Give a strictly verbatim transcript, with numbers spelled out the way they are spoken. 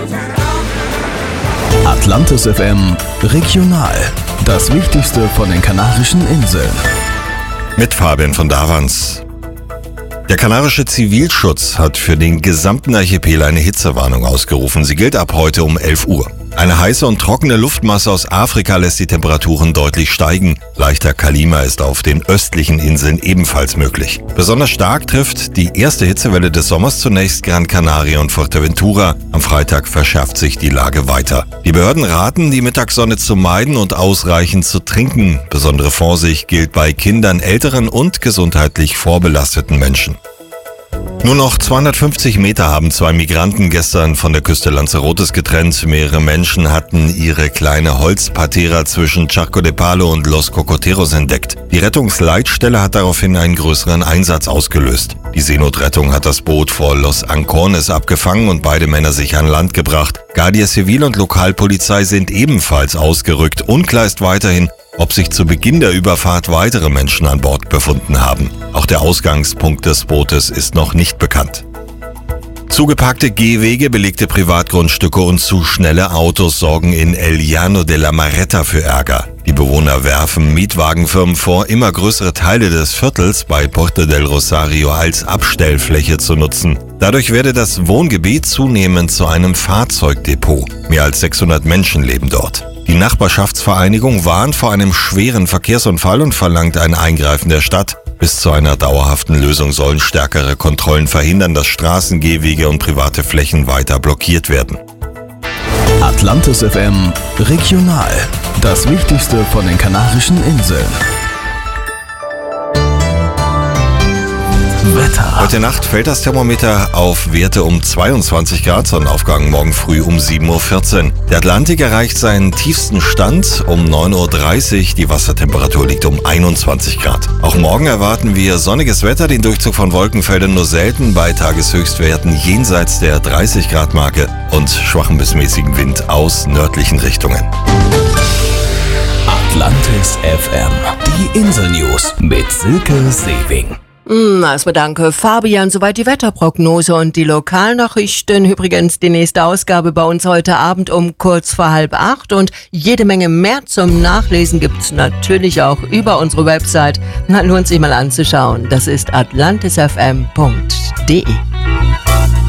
Atlantis F M Regional. Das Wichtigste von den Kanarischen Inseln. Mit Fabian von Davans. Der kanarische Zivilschutz hat für den gesamten Archipel eine Hitzewarnung ausgerufen. Sie gilt ab heute um elf Uhr. Eine heiße und trockene Luftmasse aus Afrika lässt die Temperaturen deutlich steigen. Leichter Kalima ist auf den östlichen Inseln ebenfalls möglich. Besonders stark trifft die erste Hitzewelle des Sommers zunächst Gran Canaria und Fuerteventura. Am Freitag verschärft sich die Lage weiter. Die Behörden raten, die Mittagssonne zu meiden und ausreichend zu trinken. Besondere Vorsicht gilt bei Kindern, älteren und gesundheitlich vorbelasteten Menschen. Nur noch zweihundertfünfzig Meter haben zwei Migranten gestern von der Küste Lanzarotes getrennt. Mehrere Menschen hatten ihre kleine Holzpatera zwischen Charco de Palo und Los Cocoteros entdeckt. Die Rettungsleitstelle hat daraufhin einen größeren Einsatz ausgelöst. Die Seenotrettung hat das Boot vor Los Ancones abgefangen und beide Männer sich an Land gebracht. Guardia Civil und Lokalpolizei sind ebenfalls ausgerückt. Unklar ist weiterhin, ob sich zu Beginn der Überfahrt weitere Menschen an Bord befunden haben. Auch der Ausgangspunkt des Bootes ist noch nicht bekannt. Zugeparkte Gehwege, belegte Privatgrundstücke und zu schnelle Autos sorgen in El Llano de la Marreta für Ärger. Die Bewohner werfen Mietwagenfirmen vor, immer größere Teile des Viertels bei Puerto del Rosario als Abstellfläche zu nutzen. Dadurch werde das Wohngebiet zunehmend zu einem Fahrzeugdepot. Mehr als sechshundert Menschen leben dort. Die Nachbarschaftsvereinigung warnt vor einem schweren Verkehrsunfall und verlangt ein Eingreifen der Stadt. Bis zu einer dauerhaften Lösung sollen stärkere Kontrollen verhindern, dass Straßen, Gehwege und private Flächen weiter blockiert werden. Atlantis F M Regional. Das Wichtigste von den Kanarischen Inseln. Wetter. Heute Nacht fällt das Thermometer auf Werte um zweiundzwanzig Grad, Sonnenaufgang morgen früh um sieben Uhr vierzehn. Der Atlantik erreicht seinen tiefsten Stand um neun Uhr dreißig, die Wassertemperatur liegt um einundzwanzig Grad. Auch morgen erwarten wir sonniges Wetter, den Durchzug von Wolkenfeldern nur selten bei Tageshöchstwerten jenseits der dreißig Grad Marke und schwachen bis mäßigen Wind aus nördlichen Richtungen. Atlantis F M. Die Insel-News mit Silke Sewing. Also danke Fabian, soweit die Wetterprognose und die Lokalnachrichten. Übrigens die nächste Ausgabe bei uns heute Abend um kurz vor halb acht und jede Menge mehr zum Nachlesen gibt's natürlich auch über unsere Website. Na, lohnt sich mal anzuschauen. Das ist atlantis f m punkt d e.